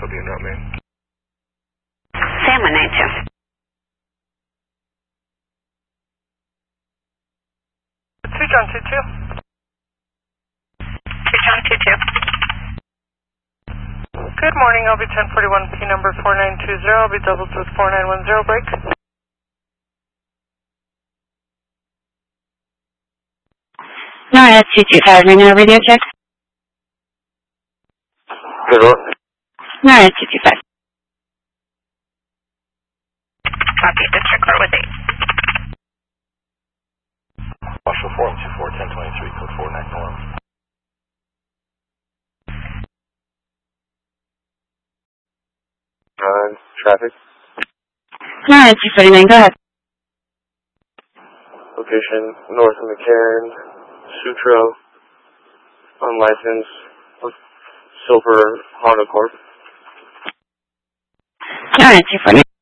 Still being route main. Sam 192. 2 John 22. 2 John 22. Good morning, I'll be 1041, P number 4920. I'll be doubled with 4910 break. No, that's 225. Ring a radio check. Good one. No, that's 225. Copy, district court with 8. Marshal 424, 1023, code 491. Traffic. No, that's 249. Go ahead. Location, north of McCarran, Sutro, unlicensed, silver Honda Corp. No, that's 249.